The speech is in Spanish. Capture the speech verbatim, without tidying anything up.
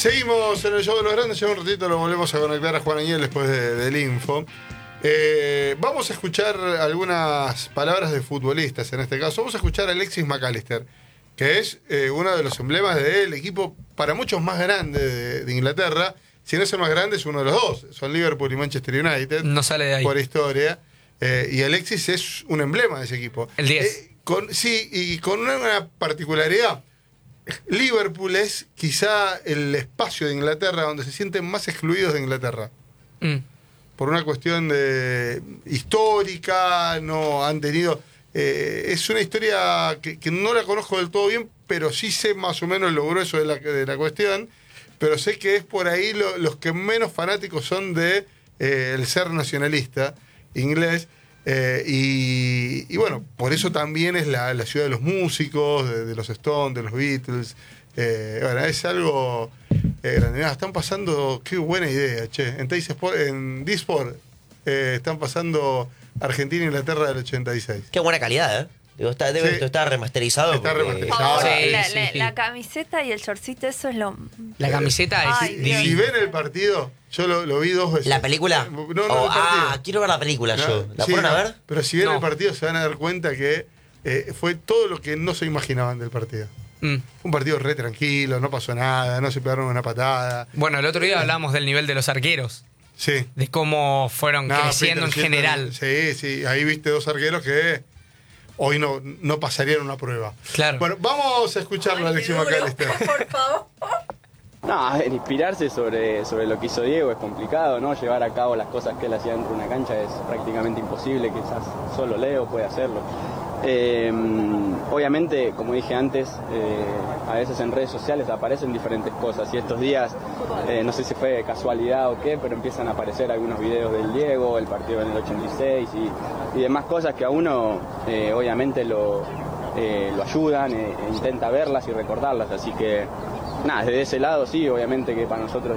Seguimos en el show de los grandes, ya un ratito lo volvemos a conectar a Juan Añel después de, del info. Eh, vamos a escuchar algunas palabras de futbolistas en este caso. Vamos a escuchar a Alexis McAllister, que es eh, uno de los emblemas del equipo para muchos más grande de, de Inglaterra. Si no es el más grande, es uno de los dos. Son Liverpool y Manchester United. No sale de ahí. Por historia. Eh, y Alexis es un emblema de ese equipo. El diez. Eh, con, sí, y con una, una particularidad. Liverpool es quizá el espacio de Inglaterra donde se sienten más excluidos de Inglaterra. Mm. Por una cuestión de histórica, no han tenido... Eh, es una historia que, que no la conozco del todo bien, pero sí sé más o menos lo grueso de la, de la cuestión, pero sé que es por ahí lo, los que menos fanáticos son de eh, el ser nacionalista inglés. Eh, y, y bueno, por eso también es la, la ciudad de los músicos, de, de los Stones, de los Beatles. Eh, bueno, es algo eh, grande. Mirá, están pasando, qué buena idea, che. En Teis Sport, en D-Sport eh, están pasando Argentina e Inglaterra del ochenta y seis. Qué buena calidad, ¿eh? Digo, está, debe, Sí. está remasterizado. Está porque- remasterizado. Ahora, Sí, la, sí, la- sí. la camiseta y el shortcito, eso es lo... La camiseta es Ay, Dios. Si divina. ven el partido, yo lo, lo vi dos veces. ¿La película? No, no, Oh, el partido. ah, quiero ver la película No, yo. ¿La sí, fueron a no, ver? Pero si ven No. el partido se van a dar cuenta que eh, fue todo lo que no se imaginaban del partido. Mm. Un partido re tranquilo, no pasó nada, no se pegaron una patada. Bueno, el otro día hablábamos del nivel de los arqueros, Sí. de cómo fueron No, creciendo en Peter Shilton, general. Sí, sí, ahí viste dos arqueros que hoy no, no pasarían una prueba. Claro. Bueno, vamos a escucharlo a Alexis McAllister. Por favor. No, a ver, inspirarse sobre, sobre lo que hizo Diego es complicado, ¿no? Llevar a cabo las cosas que él hacía dentro de una cancha es prácticamente imposible, quizás solo Leo puede hacerlo. Eh, obviamente, como dije antes, eh, a veces en redes sociales aparecen diferentes cosas y estos días, eh, no sé si fue casualidad o qué, pero empiezan a aparecer algunos videos del Diego, el partido en el ochenta y seis y, y demás cosas que a uno eh, obviamente lo, eh, lo ayudan, eh, e intenta verlas y recordarlas, así que nada, desde ese lado sí, obviamente que para nosotros